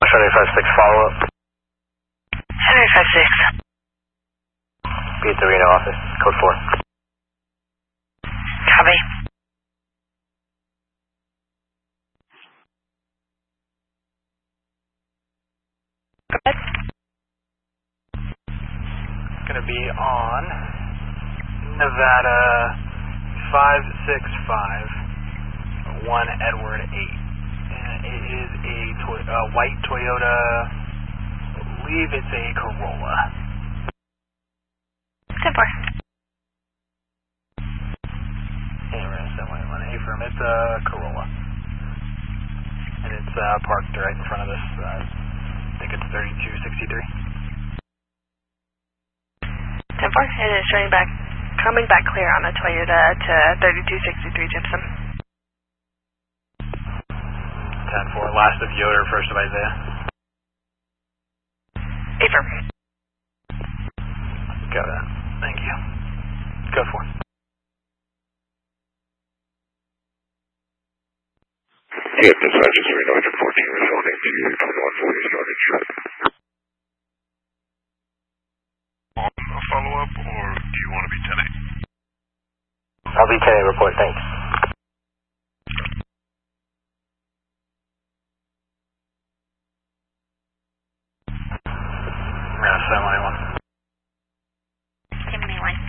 756 follow-up. 756. Be at the Reno office, code 4. Copy. Go ahead. Going to be on Nevada 565 1 Edward 8. And it is a white Toyota, I believe it's a Corolla. 10-4. Affirm, it's a Corolla. And it's parked right in front of us. I think it's 3263. 10-4. It is showing back, coming back clear on a Toyota to 3263 Gypsum. 10-4, last of Yoder, first of Isaiah. Affirm. Got that. Thank you. Code 4. Yeah, dispatches 3914 responding to 2140 starting shot. On a follow-up, or do you want to be 10-8? I'll be 10-8 report, thanks. We're going to send line 1. Give me one.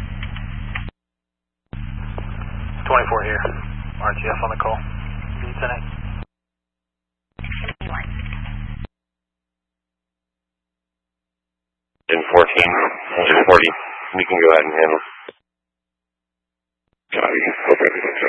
24 here. RTF on the call. Be 10-8. In 14, engine 40, we can go ahead and handle. Copy.